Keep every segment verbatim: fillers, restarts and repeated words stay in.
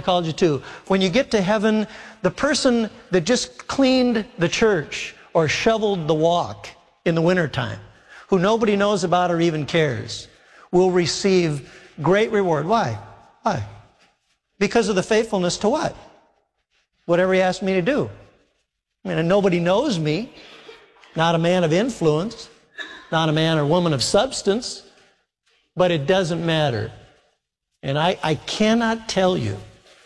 called you to. When you get to heaven, the person that just cleaned the church or shoveled the walk in the wintertime, who nobody knows about or even cares, will receive great reward. Why? Why? Because of the faithfulness to what? Whatever he asked me to do. I mean, and nobody knows me, not a man of influence, not a man or woman of substance, but it doesn't matter. And I, I cannot tell you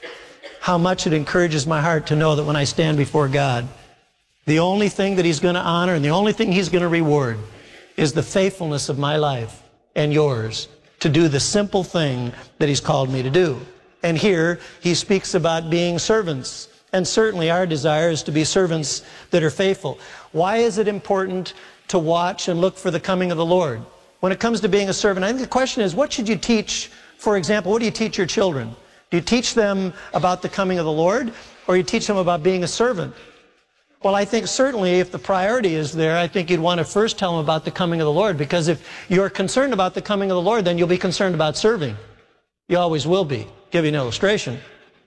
how much it encourages my heart to know that when I stand before God, the only thing that he's going to honor and the only thing he's going to reward is the faithfulness of my life and yours to do the simple thing that he's called me to do. And here he speaks about being servants. And certainly our desire is to be servants that are faithful. Why is it important to watch and look for the coming of the Lord? When it comes to being a servant, I think the question is, what should you teach? For example, what do you teach your children? Do you teach them about the coming of the Lord, or you teach them about being a servant? Well, I think certainly if the priority is there, I think you'd want to first tell them about the coming of the Lord, because if you're concerned about the coming of the Lord, then you'll be concerned about serving. You always will be. I'll give you an illustration.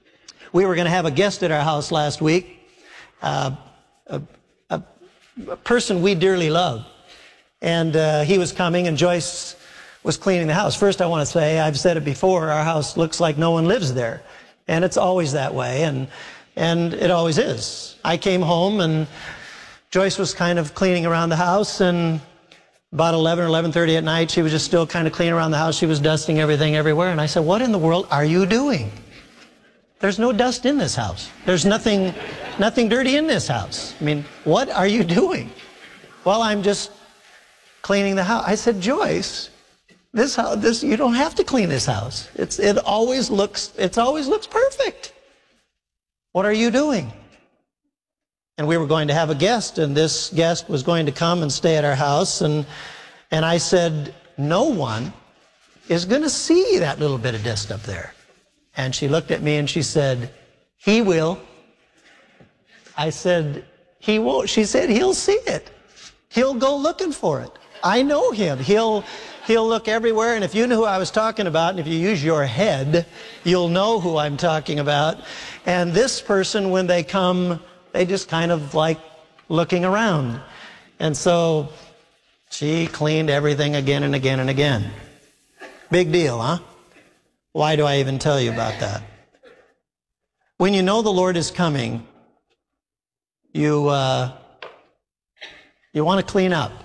We were going to have a guest at our house last week, uh, a, a, a person we dearly love. And uh, he was coming, and Joyce was cleaning the house. First, I want to say, I've said it before, our house looks like no one lives there. And it's always that way, and, and it always is. I came home, and Joyce was kind of cleaning around the house, and about eleven or eleven thirty at night, she was just still kind of cleaning around the house. She was dusting everything everywhere. And I said, what in the world are you doing? There's no dust in this house. There's nothing, nothing dirty in this house. I mean, what are you doing? Well, I'm just cleaning the house. I said, Joyce, this house, this, you don't have to clean this house. It's, it always looks, it always looks perfect. What are you doing? And we were going to have a guest, and this guest was going to come and stay at our house. And, and I said, no one is going to see that little bit of dust up there. And she looked at me and she said, he will. I said, he won't. She said, he'll see it. He'll go looking for it. I know him. He'll, he'll look everywhere. And if you knew who I was talking about, and if you use your head, you'll know who I'm talking about. And this person, when they come, they just kind of like looking around. And so she cleaned everything again and again and again. Big deal, huh? Why do I even tell you about that? When you know the Lord is coming, you uh, you want to clean up,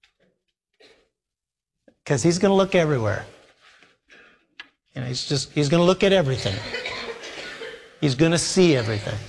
because he's going to look everywhere. You know, he's just he's going to look at everything. He's going to see everything.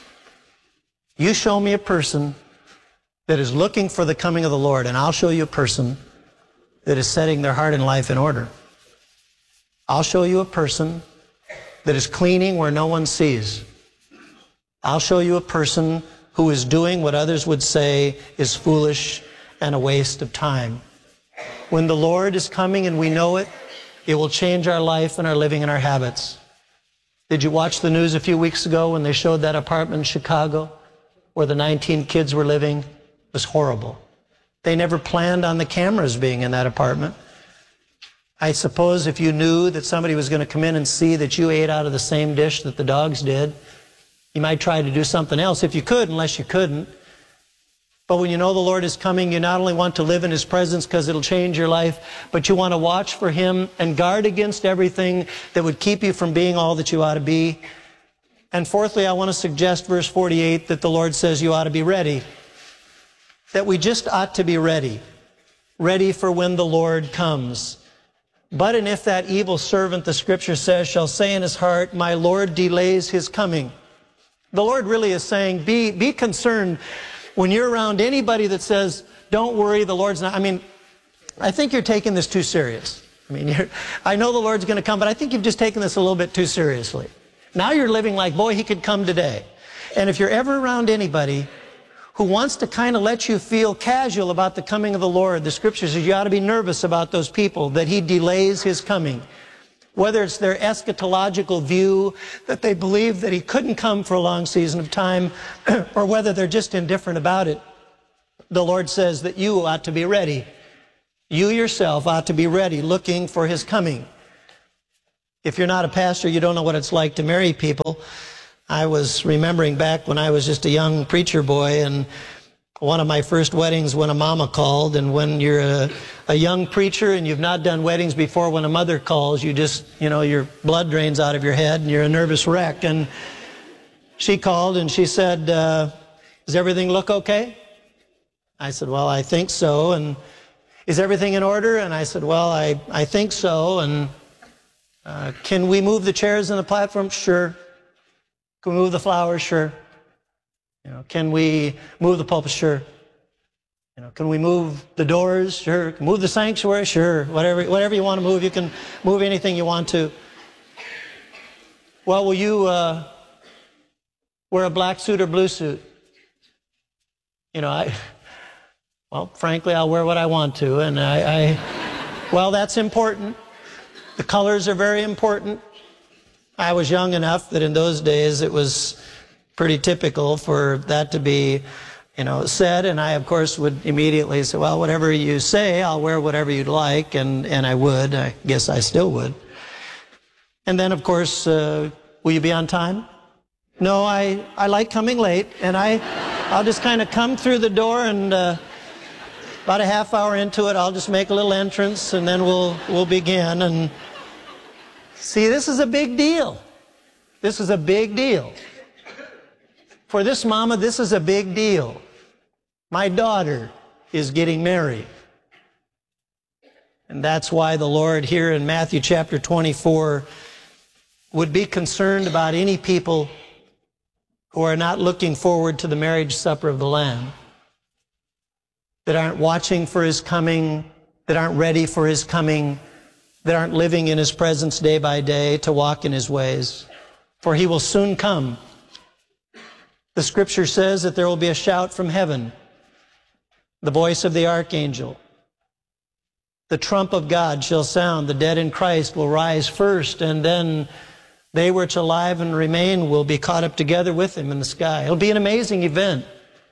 You show me a person that is looking for the coming of the Lord, and I'll show you a person that is setting their heart and life in order. I'll show you a person that is cleaning where no one sees. I'll show you a person who is doing what others would say is foolish and a waste of time. When the Lord is coming and we know it, it will change our life and our living and our habits. Did you watch the news a few weeks ago when they showed that apartment in Chicago where the nineteen kids were living? It was horrible. They never planned on the cameras being in that apartment. I suppose if you knew that somebody was going to come in and see that you ate out of the same dish that the dogs did, you might try to do something else if you could, unless you couldn't. But when you know the Lord is coming, you not only want to live in his presence because it'll change your life, but you want to watch for him and guard against everything that would keep you from being all that you ought to be. And fourthly, I want to suggest verse forty-eight, that the Lord says you ought to be ready. That we just ought to be ready. Ready for when the Lord comes. But and if that evil servant, the scripture says, shall say in his heart, my Lord delays his coming. The Lord really is saying, be, be concerned when you're around anybody that says, don't worry, the Lord's not. I mean, I think you're taking this too serious. I mean, you're, I know the Lord's going to come, but I think you've just taken this a little bit too seriously. Now you're living like, boy, he could come today. And if you're ever around anybody who wants to kind of let you feel casual about the coming of the Lord, the scripture says you ought to be nervous about those people, that he delays his coming. Whether it's their eschatological view, that they believe that he couldn't come for a long season of time, or whether they're just indifferent about it, the Lord says that you ought to be ready. You yourself ought to be ready, looking for his coming. If you're not a pastor, you don't know what it's like to marry people. I was remembering back when I was just a young preacher boy, and one of my first weddings when a mama called, and when you're a, a young preacher and you've not done weddings before, when a mother calls, you just, you know, your blood drains out of your head and you're a nervous wreck. And she called and she said, uh, does everything look okay? I said, well, I think so. And is everything in order? And I said, well, I, I think so. And uh, can we move the chairs on the platform? Sure. Can we move the flowers? Sure. You know, can we move the pulpit? Sure. You know, can we move the doors? Sure. Can we move the sanctuary? Sure. Whatever, whatever you want to move, you can move anything you want to. Well, will you uh, wear a black suit or blue suit? You know, I, well, frankly, I'll wear what I want to, and I, I, well, that's important. The colors are very important. I was young enough that in those days it was pretty typical for that to be, you know, said, and I, of course, would immediately say, well, whatever you say, I'll wear whatever you'd like, and, and I would. I guess I still would. And then, of course, uh, will you be on time? No, I, I like coming late, and I, I'll just kind of come through the door, and uh, about a half hour into it, I'll just make a little entrance, and then we'll, we'll begin. And see, this is a big deal. This is a big deal. For this mama, this is a big deal. My daughter is getting married. And that's why the Lord here in Matthew chapter twenty-four would be concerned about any people who are not looking forward to the marriage supper of the Lamb, that aren't watching for His coming, that aren't ready for His coming, that aren't living in His presence day by day to walk in His ways. For He will soon come. The Scripture says that there will be a shout from heaven, the voice of the archangel. The trump of God shall sound, the dead in Christ will rise first, and then they which alive and remain will be caught up together with Him in the sky. It'll be an amazing event.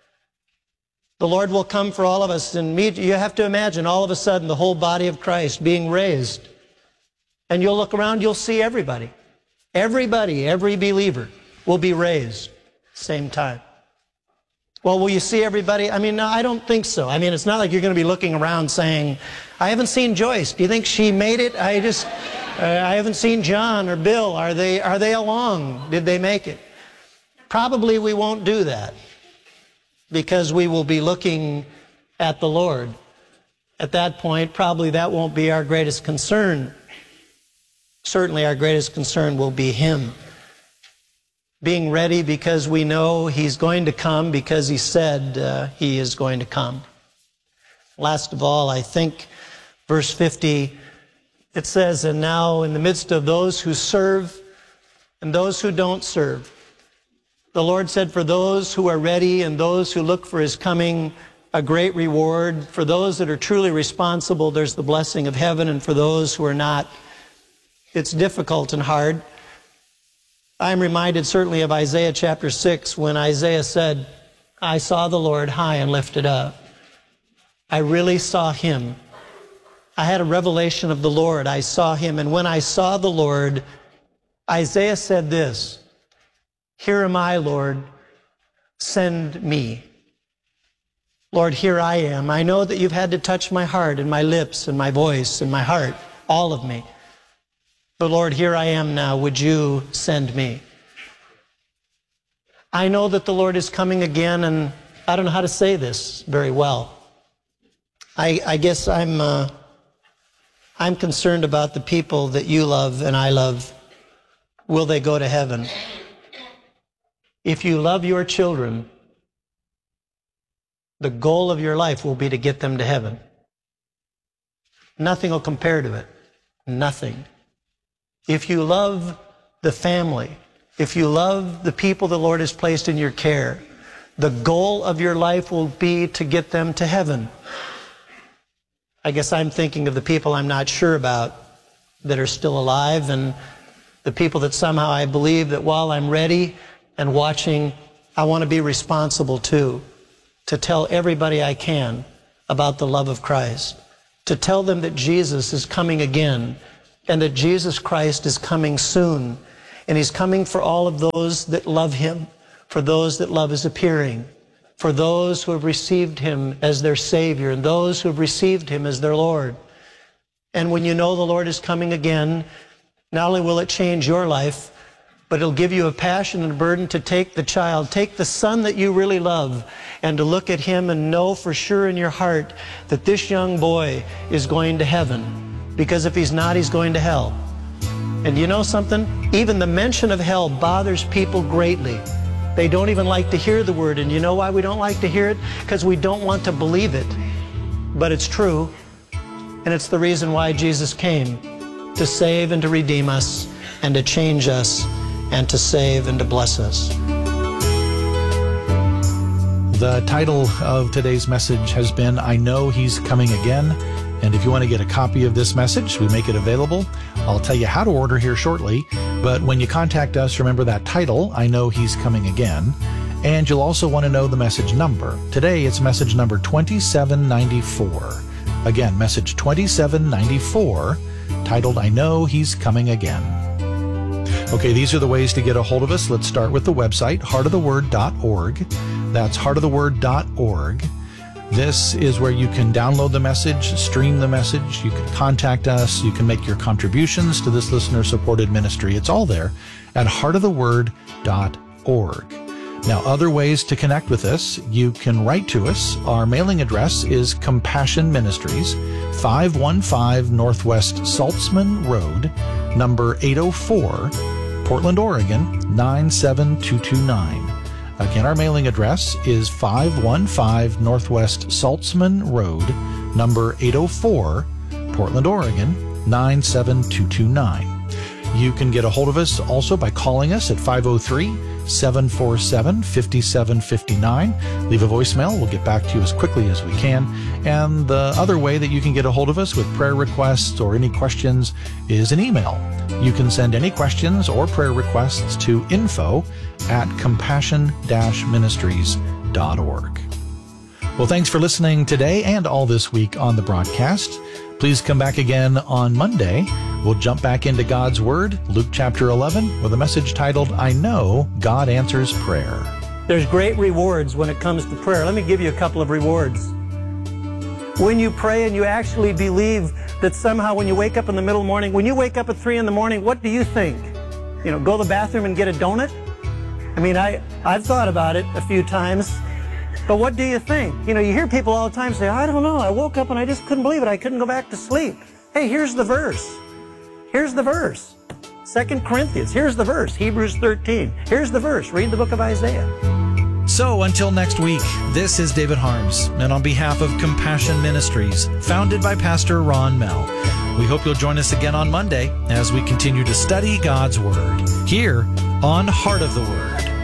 The Lord will come for all of us, and meet. You have to imagine all of a sudden the whole body of Christ being raised. And you'll look around, you'll see everybody. Everybody, every believer will be raised. Same time. Well, will you see everybody? I mean, no, I don't think so. I mean, it's not like you're going to be looking around saying, I haven't seen Joyce. Do you think she made it? I just, uh, I haven't seen John or Bill. Are they, are they along? Did they make it? Probably we won't do that because we will be looking at the Lord. At that point, probably that won't be our greatest concern. Certainly our greatest concern will be Him. Being ready because we know He's going to come because He said uh, He is going to come. Last of all, I think verse fifty, it says, and now in the midst of those who serve and those who don't serve, the Lord said, for those who are ready and those who look for His coming, a great reward. For those that are truly responsible, there's the blessing of heaven, and for those who are not, it's difficult and hard. I'm reminded certainly of Isaiah chapter six when Isaiah said, I saw the Lord high and lifted up. I really saw Him. I had a revelation of the Lord. I saw Him. And when I saw the Lord, Isaiah said this, here am I, Lord, send me. Lord, here I am. I know that You've had to touch my heart and my lips and my voice and my heart, all of me. But Lord, here I am now. Would You send me? I know that the Lord is coming again, and I don't know how to say this very well. I, I guess I'm, uh, I'm concerned about the people that you love and I love. Will they go to heaven? If you love your children, the goal of your life will be to get them to heaven. Nothing will compare to it. Nothing. If you love the family, if you love the people the Lord has placed in your care, the goal of your life will be to get them to heaven. I guess I'm thinking of the people I'm not sure about that are still alive, and the people that somehow I believe that while I'm ready and watching, I want to be responsible too, to tell everybody I can about the love of Christ, to tell them that Jesus is coming again, and that Jesus Christ is coming soon. And he's coming for all of those that love him, for those that love his appearing, for those who have received him as their Savior, and those who have received him as their Lord. And when you know the Lord is coming again, not only will it change your life, but it'll give you a passion and a burden to take the child, take the son that you really love, and to look at him and know for sure in your heart that this young boy is going to heaven. Because if he's not, he's going to hell. And you know something? Even the mention of hell bothers people greatly. They don't even like to hear the word. And you know why we don't like to hear it? Because we don't want to believe it. But it's true. And it's the reason why Jesus came, to save and to redeem us, and to change us, and to save and to bless us. The title of today's message has been, I Know He's Coming Again. And if you want to get a copy of this message, we make it available. I'll tell you how to order here shortly. But when you contact us, remember that title, I Know He's Coming Again. And you'll also want to know the message number. Today, it's message number twenty-seven ninety-four. Again, message twenty-seven ninety-four, titled, I Know He's Coming Again. Okay, these are the ways to get a hold of us. Let's start with the website, heart of the word dot org. That's heart of the word dot org. This is where you can download the message, stream the message, you can contact us, you can make your contributions to this listener-supported ministry. It's all there at heart of the word dot org. Now, other ways to connect with us, you can write to us. Our mailing address is Compassion Ministries, five one five Northwest Saltzman Road, number eight oh four, Portland, Oregon, nine seven two two nine. Again, our mailing address is five one five Northwest Saltzman Road, number eight oh four, Portland, Oregon, nine seven two two nine. You can get a hold of us also by calling us at five oh three, seven four seven, five seven five nine. Leave a voicemail. We'll get back to you as quickly as we can. And the other way that you can get a hold of us with prayer requests or any questions is an email. You can send any questions or prayer requests to info at compassion dash ministries dot org. Well, thanks for listening today and all this week on the broadcast. Please come back again on Monday. We'll jump back into God's Word, Luke chapter eleven, with a message titled, I Know God Answers Prayer. There's great rewards when it comes to prayer. Let me give you a couple of rewards. When you pray and you actually believe that somehow when you wake up in the middle of the morning, when you wake up at three in the morning, what do you think? You know, go to the bathroom and get a donut? I mean, I, I've thought about it a few times. But what do you think? You know, you hear people all the time say, I don't know, I woke up and I just couldn't believe it. I couldn't go back to sleep. Hey, here's the verse. Here's the verse. Second Corinthians. Here's the verse. Hebrews thirteen. Here's the verse. Read the book of Isaiah. So until next week, this is David Harms, and on behalf of Compassion Ministries, founded by Pastor Ron Mell, we hope you'll join us again on Monday as we continue to study God's Word here on Heart of the Word.